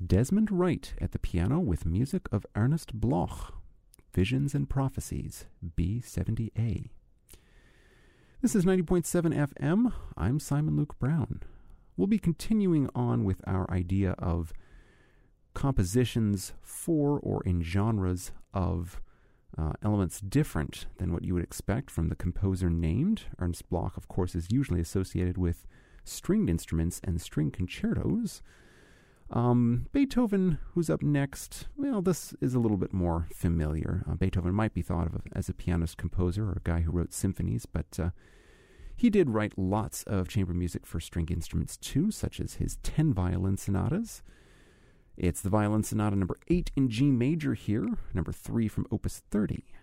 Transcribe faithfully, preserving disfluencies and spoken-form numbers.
Desmond Wright at the piano with music of Ernest Bloch, Visions and Prophecies, B seventy A. This is ninety point seven F M. I'm Simon Luke Brown. We'll be continuing on with our idea of compositions for or in genres of uh, elements different than what you would expect from the composer named. Ernst Bloch, of course, is usually associated with stringed instruments and string concertos. Um, Beethoven, who's up next, well, this is a little bit more familiar. Uh, Beethoven might be thought of as a pianist-composer or a guy who wrote symphonies, but uh, he did write lots of chamber music for string instruments too, such as his ten violin sonatas. It's the violin sonata number eight in G major here, number three from Opus thirty.